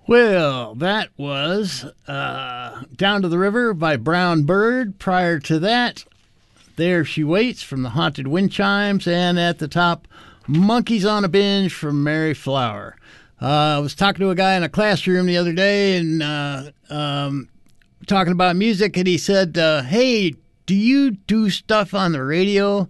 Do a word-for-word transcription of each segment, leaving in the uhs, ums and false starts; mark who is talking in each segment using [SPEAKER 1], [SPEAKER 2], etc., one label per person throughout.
[SPEAKER 1] Well, that was uh, Down to the River by Brown Bird. Prior to that, There She Waits from the Haunted Wind Chimes. And at the top, Monkeys on a Binge from Mary Flower. Uh, I was talking to a guy in a classroom the other day and uh, um, talking about music, and he said, uh, hey, do you do stuff on the radio?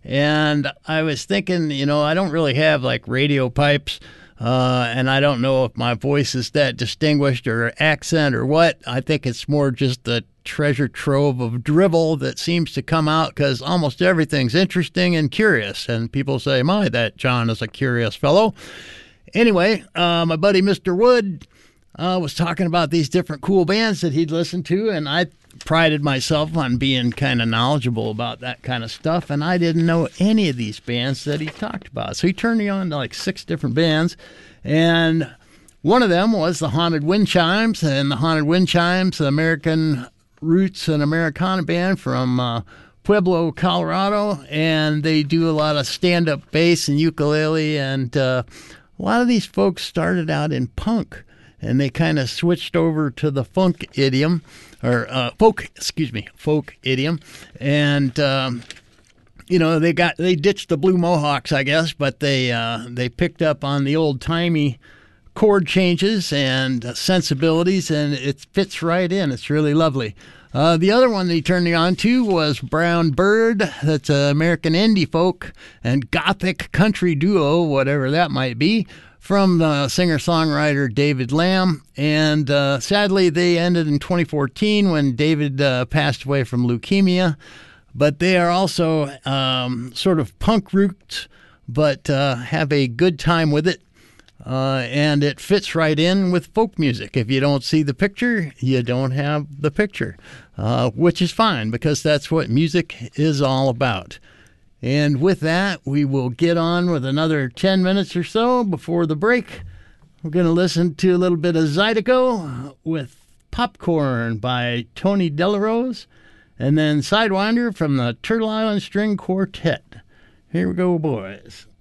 [SPEAKER 1] And I was thinking, you know, I don't really have like radio pipes. Uh, and I don't know if my voice is that distinguished or accent or what. I think it's more just the treasure trove of drivel that seems to come out because almost everything's interesting and curious. And people say, my, that John is a curious fellow. Anyway, uh, my buddy Mister Wood uh, was talking about these different cool bands that he'd listened to, and I prided myself on being kind of knowledgeable about that kind of stuff, and I didn't know any of these bands that he talked about. So he turned me on to like six different bands, and one of them was the Haunted Wind Chimes, and the Haunted Wind Chimes, the American roots and Americana band from uh, Pueblo, Colorado, and they do a lot of stand-up bass and ukulele, and uh, a lot of these folks started out in punk, and they kind of switched over to the funk idiom, or uh, folk, excuse me, folk idiom, and um, you know they got they ditched the blue mohawks, I guess, but they uh, they picked up on the old timey chord changes and sensibilities, and it fits right in. It's really lovely. Uh, the other one they turned me on to was Brown Bird. That's an American indie folk and gothic country duo, whatever that might be, from the singer-songwriter David Lamb. And uh, sadly, they ended in twenty fourteen when David uh, passed away from leukemia. But they are also um, sort of punk roots, but uh, have a good time with it. Uh, and it fits right in with folk music. If you don't see the picture, you don't have the picture, uh, which is fine because that's what music is all about. And with that, we will get on with another ten minutes or so before the break. We're going to listen to a little bit of Zydeco with Popcorn by Tony Delarose, and then Sidewinder from the Turtle Island String Quartet. Here we go, boys.